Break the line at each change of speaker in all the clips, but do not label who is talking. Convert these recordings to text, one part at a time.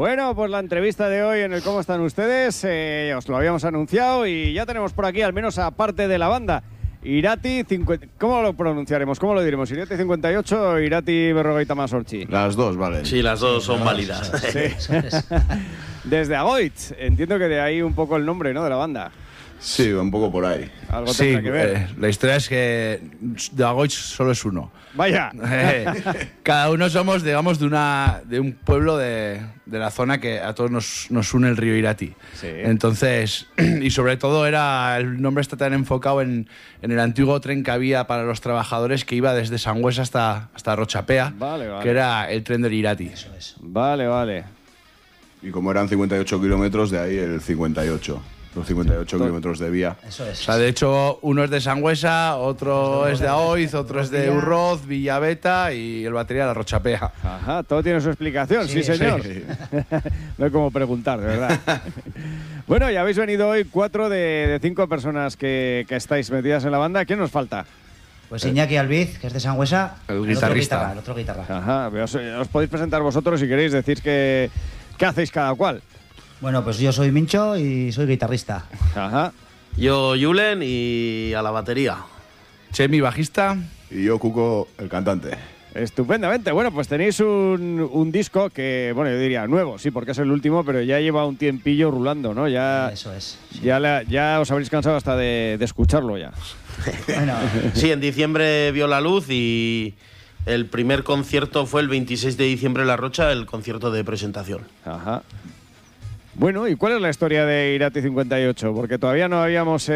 Bueno, pues la entrevista de hoy en el ¿Cómo están ustedes? Os lo habíamos anunciado y ya tenemos por aquí, al menos aparte de la banda, Irati 50... ¿Cómo lo pronunciaremos? ¿Cómo lo diremos? ¿Irati 58 o Irati Berrogeita Masorchi?
Las dos, vale.
Sí, las dos son válidas.
Sí. Desde Agoitz. Entiendo que de ahí un poco el nombre, ¿no?, de la banda.
Sí, un poco por ahí.
Algo
Sí,
tendrá que ver.
la historia es que de Agoitz solo es uno.
Vaya.
Cada uno somos, digamos, de un pueblo de la zona que a todos nos une el río Irati.
Sí.
Entonces, y sobre todo el nombre está tan enfocado en el antiguo tren que había para los trabajadores que iba desde Sangüesa hasta Rochapea,
Vale.
que era el tren del Irati.
Eso es.
Vale.
Y como eran 58 kilómetros, de ahí el 58. Los 58 kilómetros de vía.
Eso es.
O sea, de hecho, uno es de Sangüesa, otro es de Aoiz, otro es de Urroz, Villaveta y el batería de la Rochapea.
Ajá, todo tiene su explicación, sí, señor.
Sí.
No hay como preguntar, de verdad. Bueno, ya habéis venido hoy 4 de 5 personas que estáis metidas en la banda. ¿Quién nos falta?
Pues Iñaki Albiz, que es de Sangüesa.
El guitarrista.
El otro guitarra.
Ajá, os podéis presentar vosotros si queréis decir qué hacéis cada cual.
Bueno, pues yo soy Mincho y soy guitarrista.
Ajá.
Yo, Julen, y a la batería.
Chemi, bajista.
Y yo, Cuco, el cantante.
Estupendamente. Bueno, pues tenéis un disco que, bueno, yo diría nuevo, sí, porque es el último, pero ya lleva un tiempillo rulando, ¿no? Ya,
Eso es. Sí.
ya os habréis cansado hasta de escucharlo ya.
Bueno,
Sí, en diciembre vio la luz y el primer concierto fue el 26 de diciembre en La Rocha, el concierto de presentación.
Ajá. Bueno, ¿y cuál es la historia de Irati 58? Porque todavía no habíamos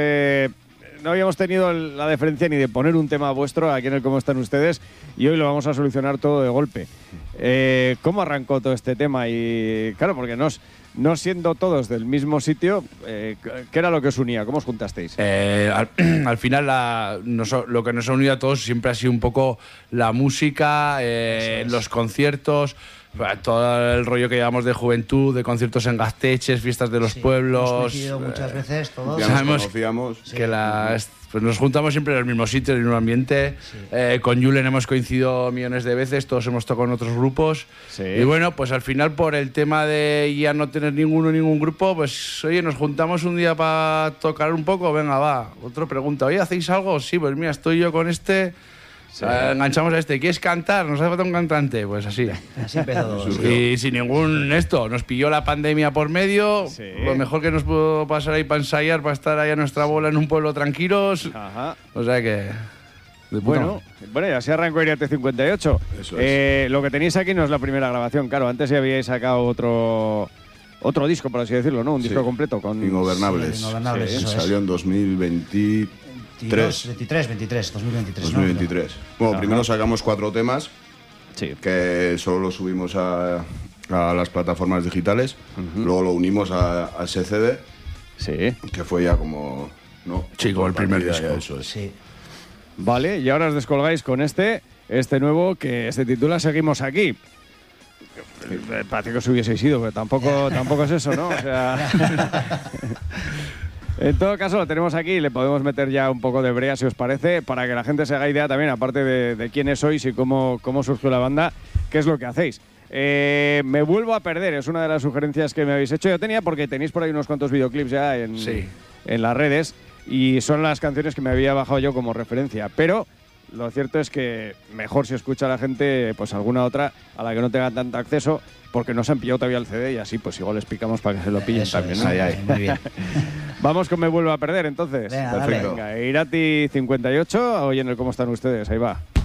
tenido la deferencia ni de poner un tema vuestro aquí en el ¿Cómo están ustedes? Y hoy lo vamos a solucionar todo de golpe. ¿Cómo arrancó todo este tema? Y claro, porque no siendo todos del mismo sitio, ¿qué era lo que os unía? ¿Cómo os juntasteis?
Al final lo que nos ha unido a todos siempre ha sido un poco la música, los conciertos, todo el rollo que llevamos de juventud, de conciertos en Gasteches, fiestas de los
sí,
pueblos.
hemos coincidido muchas veces todos.
Ya
Sabemos
nos conocíamos.
que pues nos juntamos siempre en el mismo sitio, en el mismo ambiente.
Sí.
Con Julen hemos coincidido millones de veces, todos hemos tocado en otros grupos.
Sí.
Y bueno, pues al final por el tema de ya no tener ningún grupo, pues oye, nos juntamos un día para tocar un poco, venga, va. Otro pregunta, oye, ¿hacéis algo? Sí, pues mira, estoy yo con este.
Sí.
Enganchamos a este. ¿Quieres cantar? ¿Nos hace falta un cantante? Pues así.
Así empezó todo.
Y sin ningún esto, nos pilló la pandemia por medio.
Sí.
Lo mejor que nos pudo pasar ahí para ensayar, para estar ahí a nuestra bola en un pueblo tranquilos.
Ajá.
O sea que. de puta
Bueno, y así arrancó Irati 58.
Eso es.
Lo que tenéis aquí no es la primera grabación, claro. Antes ya habíais sacado otro disco, por así decirlo, ¿no? Un disco completo con
Ingobernables.
Sí, Ingobernables, eso es.
Salió en 2023.
2023.
Bueno,
Ajá.
primero sacamos 4 temas
Sí.
que solo los subimos a las plataformas digitales. Luego lo unimos a ese CD,
Sí.
que fue ya como... ¿no?
Sí, como el primer
Ya,
disco.
eso es.
Sí.
Vale, y ahora os descolgáis con este nuevo que se titula Seguimos aquí. Parece que os hubieseis ido, pero tampoco es eso, ¿no? O sea, en todo caso lo tenemos aquí y le podemos meter ya un poco de brea, si os parece, para que la gente se haga idea también, aparte de quiénes sois y cómo surgió la banda, qué es lo que hacéis. Me vuelvo a perder, es una de las sugerencias que me habéis hecho. Yo tenía, porque tenéis por ahí unos cuantos videoclips ya en las redes, y son las canciones que me había bajado yo como referencia, pero lo cierto es que mejor si escucha a la gente pues alguna otra a la que no tenga tanto acceso, porque no se han pillado todavía el CD, y así pues igual les picamos para que se lo pillen
Eso
también,
es.
¿no?
Muy bien.
Vamos con Me vuelvo a perder entonces.
Venga, dale.
Venga, Irati 58, hoy en el ¿Cómo están ustedes? Ahí va.